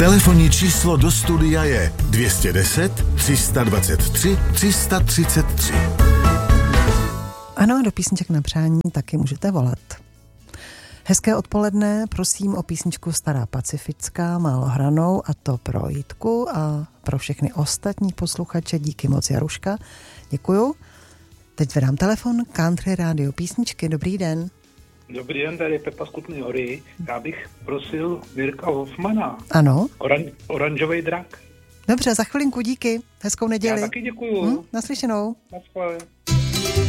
Telefonní číslo do studia je 210 323 333. Ano, do písniček na přání taky můžete volat. Hezké odpoledne, prosím o písničku Stará pacifická, málo hranou, a to pro Jitku a pro všechny ostatní posluchače. Díky moc, Jaruška. Děkuju. Teď vedám telefon, Country Radio písničky. Dobrý den. Dobrý den, tady je Pepa z Kutné Hory. Já bych prosil Mirka Hofmana. Ano. Oranžový drak. Dobře, za chvilinku, díky. Hezkou neděli. Já taky děkuju. Naslyšenou. Naschle.